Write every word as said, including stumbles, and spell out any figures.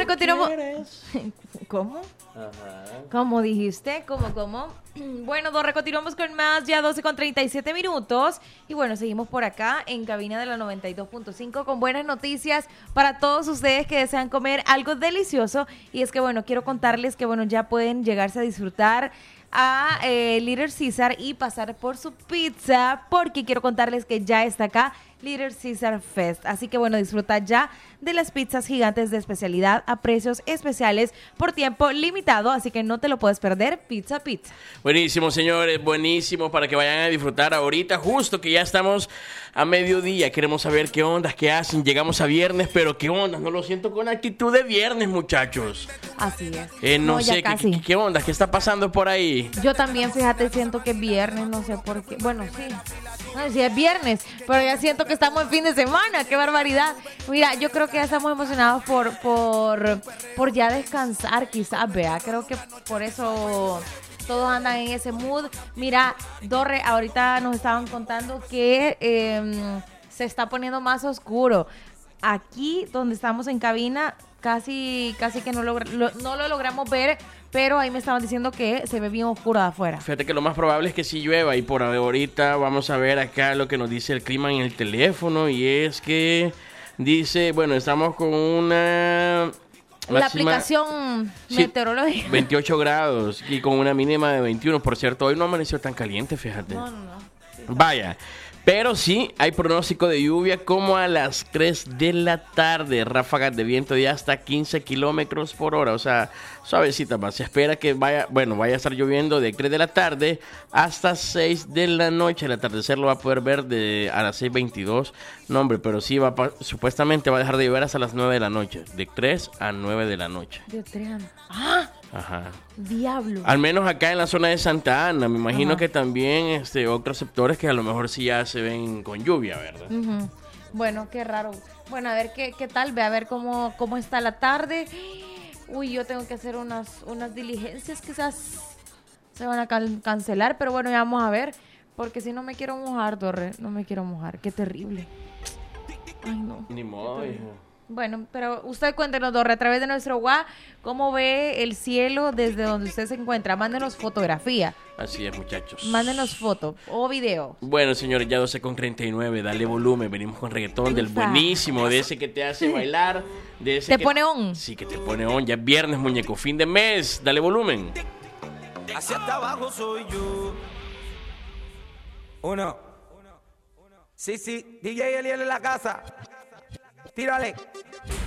Dorre, continuamos. ¿Cómo? Ajá. ¿Cómo dijiste? ¿Cómo, cómo? Bueno, Dorre, continuamos con más, ya doce con treinta y siete minutos. Y bueno, seguimos por acá en cabina de la noventa y dos punto cinco con buenas noticias para todos ustedes que desean comer algo delicioso. Y es que, bueno, quiero contarles que, bueno, ya pueden llegarse a disfrutar a eh, Little Caesar y pasar por su pizza, porque quiero contarles que ya está acá Little Caesar Fest. Así que bueno, disfruta ya de las pizzas gigantes de especialidad a precios especiales por tiempo limitado, así que no te lo puedes perder. Pizza Pizza. Buenísimo, señores, buenísimo para que vayan a disfrutar ahorita, justo que ya estamos a mediodía. Queremos saber qué ondas, qué hacen. Llegamos a viernes, pero qué ondas. No lo siento con actitud de viernes, muchachos. Así es. Eh, no, No, ya sé, ¿qué, casi. qué, qué ondas? ¿Qué está pasando por ahí? Yo también, fíjate, siento que es viernes, no sé por qué. Bueno, sí. No, sí es viernes, pero ya siento que estamos en fin de semana. ¡Qué barbaridad! Mira, yo creo que ya estamos emocionados por, por, por ya descansar, quizás, vea. Creo que por eso todos andan en ese mood. Mira, Dorre, ahorita nos estaban contando que eh, se está poniendo más oscuro. Aquí, donde estamos en cabina, casi casi que no, logra, lo, no lo logramos ver, pero ahí me estaban diciendo que se ve bien oscuro de afuera. Fíjate que lo más probable es que sí llueva, y por ahorita vamos a ver acá lo que nos dice el clima en el teléfono, y es que dice, bueno, estamos con una... La máxima, aplicación sí, meteorológica. veintiocho grados y con una mínima de veintiuno. Por cierto, hoy no amaneció tan caliente, fíjate. No, no, no. Vaya. Pero sí, hay pronóstico de lluvia como a las tres de la tarde. Ráfagas de viento de hasta quince kilómetros por hora. O sea, suavecita más. Se espera que vaya, bueno, vaya a estar lloviendo de tres de la tarde hasta seis de la noche. El atardecer lo va a poder ver de a las seis veintidós. No, hombre, pero sí, va a, supuestamente va a dejar de llover hasta las nueve de la noche. De tres a nueve de la noche. De tres a... ¡Ah! Ajá. Diablo. Al menos acá en la zona de Santa Ana. Me imagino Ajá. que también este, otros sectores que a lo mejor sí ya se ven con lluvia, ¿verdad? Uh-huh. Bueno, qué raro. Bueno, a ver qué, qué tal. Ve a ver cómo, cómo está la tarde. Uy, yo tengo que hacer unas, unas diligencias. Quizás se van a can- cancelar. Pero bueno, ya vamos a ver. Porque si no me quiero mojar, Dorre. No me quiero mojar. Qué terrible. Ay, no. Ni modo, hija. Bueno, pero usted cuéntenos, Dorre, a través de nuestro WhatsApp, cómo ve el cielo desde donde usted se encuentra. Mándenos fotografía, Así es, muchachos. mándenos foto o video. Bueno, señores, ya doce con treinta y nueve. Dale volumen. Venimos con reggaetón del Ufa. buenísimo, de ese que te hace bailar. De ese ¿Te que... pone on? Sí, que te pone on. Ya es viernes, muñeco. Fin de mes. Dale volumen. Hacia hasta abajo soy yo. Uno. Sí, sí, D J Eliel en la casa. Tírale.